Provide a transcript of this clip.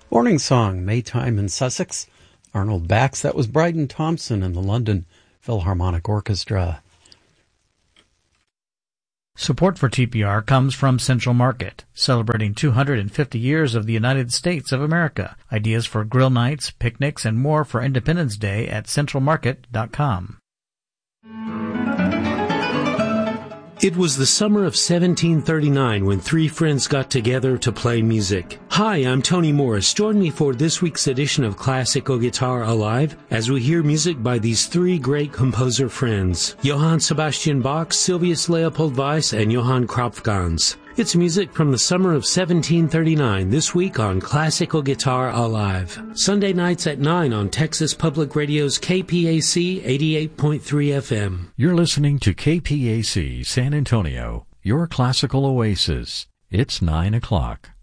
Morning Song, Maytime in Sussex. Arnold Bax, that was Bryden Thompson and the London Philharmonic Orchestra. Support for TPR comes from Central Market, celebrating 250 years of the United States of America. Ideas for grill nights, picnics, and more for Independence Day at centralmarket.com. It was the summer of 1739 when three friends got together to play music. Hi, I'm Tony Morris. Join me for this week's edition of Classical Guitar Alive as we hear music by these three great composer friends, Johann Sebastian Bach, Sylvius Leopold Weiss, and Johann Kropfgans. It's music from the summer of 1739 this week on Classical Guitar Alive. Sunday nights at 9 on Texas Public Radio's KPAC 88.3 FM. You're listening to KPAC San Antonio, your classical oasis. It's 9 o'clock.